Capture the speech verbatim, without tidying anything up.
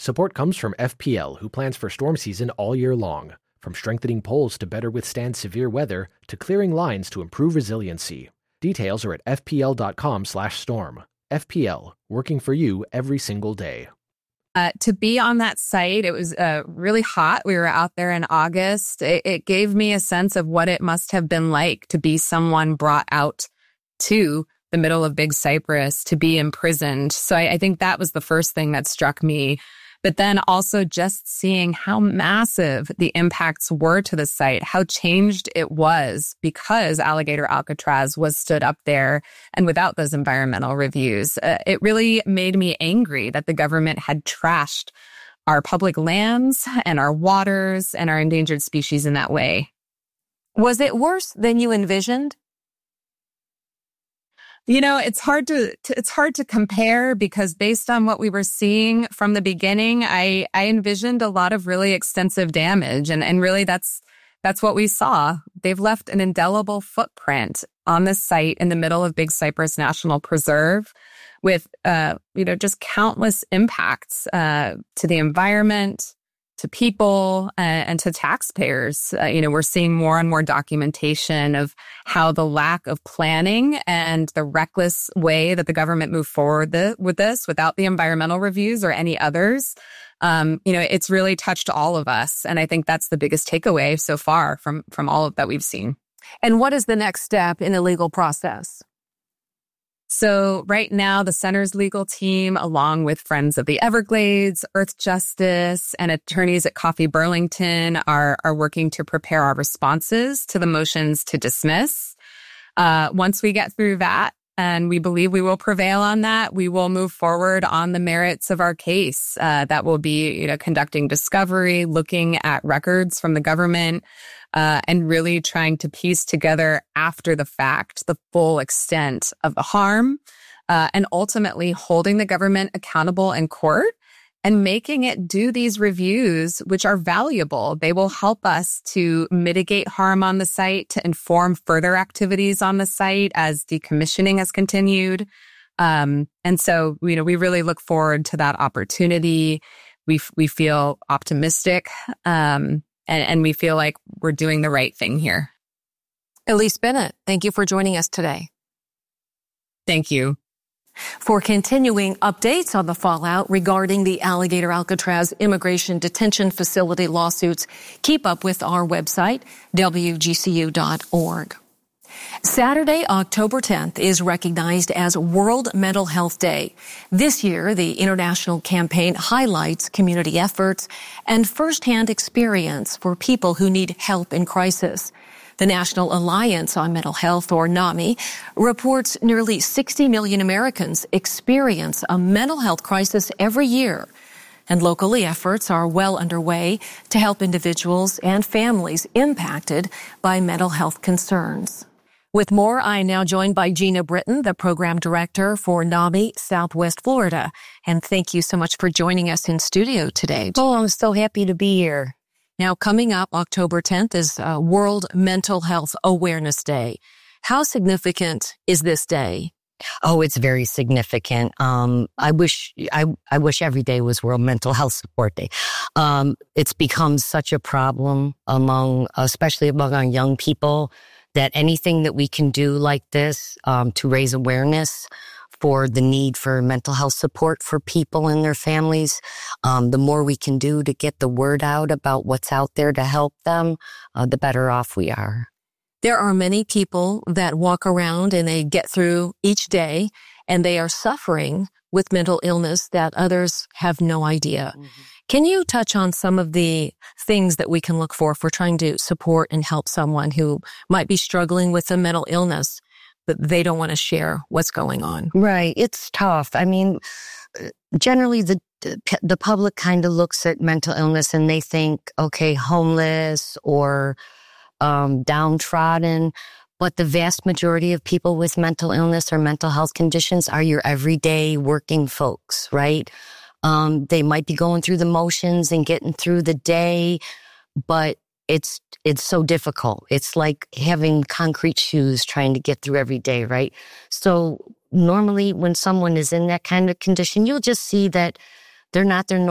Support comes from F P L, who plans for storm season all year long. From strengthening poles to better withstand severe weather, to clearing lines to improve resiliency. Details are at fpl.com slash storm. F P L, working for you every single day. Uh, to be on that site, it was uh, really hot. We were out there in August. It, it gave me a sense of what it must have been like to be someone brought out to the middle of Big Cypress, to be imprisoned. So I, I think that was the first thing that struck me. But then also just seeing how massive the impacts were to the site, how changed it was because Alligator Alcatraz was stood up there and without those environmental reviews. Uh, it really made me angry that the government had trashed our public lands and our waters and our endangered species in that way. Was it worse than you envisioned? You know, it's hard to, to it's hard to compare because based on what we were seeing from the beginning, I I envisioned a lot of really extensive damage, and and really that's that's what we saw. They've left an indelible footprint on this site in the middle of Big Cypress National Preserve, with uh you know just countless impacts uh to the environment, to people, uh, and to taxpayers. Uh, you know, we're seeing more and more documentation of how the lack of planning and the reckless way that the government moved forward the, with this without the environmental reviews or any others, um, you know, it's really touched all of us. And I think that's the biggest takeaway so far from, from all of that we've seen. And what is the next step in the legal process? So right now, the center's legal team, along with Friends of the Everglades, Earth Justice, and attorneys at Coffey Burlington are, are working to prepare our responses to the motions to dismiss. Uh, once we get through that, and we believe we will prevail on that, we will move forward on the merits of our case. Uh, that will be, you know, conducting discovery, looking at records from the government, Uh, and really trying to piece together after the fact the full extent of the harm, uh, and ultimately holding the government accountable in court and making it do these reviews, which are valuable. They will help us to mitigate harm on the site, to inform further activities on the site as decommissioning has continued. Um, and so, you know, we really look forward to that opportunity. We we feel optimistic. Um, And, and we feel like we're doing the right thing here. Elise Bennett, thank you for joining us today. Thank you. For continuing updates on the fallout regarding the Alligator Alcatraz Immigration Detention Facility lawsuits, keep up with our website, W G C U dot org. Saturday, October tenth, is recognized as World Mental Health Day. This year, the international campaign highlights community efforts and firsthand experience for people who need help in crisis. The National Alliance on Mental Health, or NAMI, reports nearly sixty million Americans experience a mental health crisis every year. And locally, efforts are well underway to help individuals and families impacted by mental health concerns. With more, I am now joined by Gina Britton, the program director for NAMI Southwest Florida. And thank you so much for joining us in studio today. Oh, I'm so happy to be here. Now, coming up October tenth is uh, World Mental Health Awareness Day. How significant is this day? Oh, it's very significant. Um, I wish, I, I wish every day was World Mental Health Support Day. Um, it's become such a problem among, especially among our young people, that anything that we can do like this um, to raise awareness for the need for mental health support for people and their families, um, the more we can do to get the word out about what's out there to help them, uh, the better off we are. There are many people that walk around and they get through each day and they are suffering with mental illness that others have no idea. Mm-hmm. Can you touch on some of the things that we can look for for trying to support and help someone who might be struggling with a mental illness, but they don't want to share what's going on? Right. It's tough. I mean, generally the the public kind of looks at mental illness and they think, okay, homeless or um, downtrodden. But the vast majority of people with mental illness or mental health conditions are your everyday working folks, right? Um, they might be going through the motions and getting through the day, but it's it's so difficult. It's like having concrete shoes trying to get through every day, right? So normally when someone is in that kind of condition, you'll just see that they're not their